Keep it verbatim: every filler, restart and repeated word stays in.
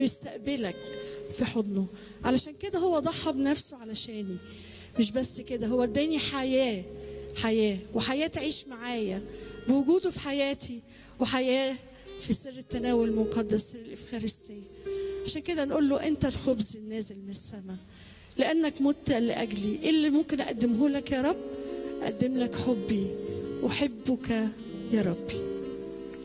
يستقبلك في حضنه. علشان كده هو ضحى بنفسه علشاني. مش بس كده، هو اداني حياة حياة وحياة تعيش معايا بوجوده في حياتي، وحياة في سر التناول المقدس، سر الإفخارستية. عشان كده نقول له أنت الخبز النازل من السماء، لأنك مت لأجلي. إيه اللي ممكن أقدمه لك يا رب؟ أقدم لك حبي، أحبك يا ربي.